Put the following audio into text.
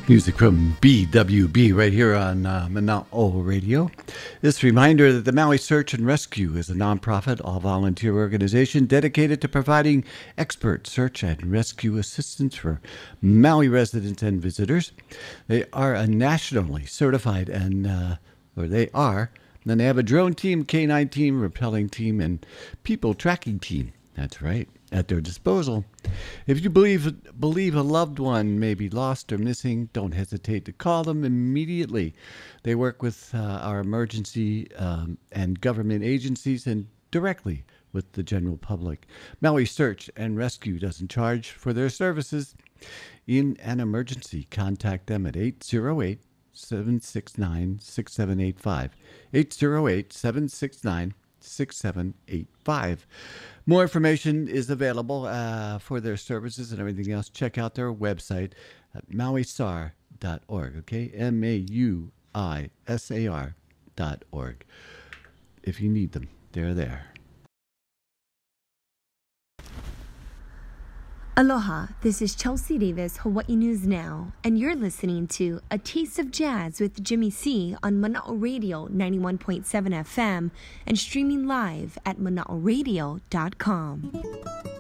Music from BWB right here on Mana'o Radio. This reminder that the Maui Search and Rescue is a nonprofit, all-volunteer organization dedicated to providing expert search and rescue assistance for Maui residents and visitors. They are a nationally certified and they have a drone team, K9 team, rappelling team, and people tracking team. That's right, at their disposal. If you believe a loved one may be lost or missing, don't hesitate to call them immediately. They work with our emergency and government agencies and directly with the general public. Maui Search and Rescue doesn't charge for their services. In an emergency, contact them at 808-769-6785. 808-769-6785. More information is available for their services and everything else. Check out their website at mauisar.org, okay? MAUISAR.org. If you need them, they're there. Aloha, this is Chelsea Davis, Hawaii News Now, and you're listening to A Taste of Jazz with Jimmy C on Mana'o Radio 91.7 FM and streaming live at mana'oradio.com.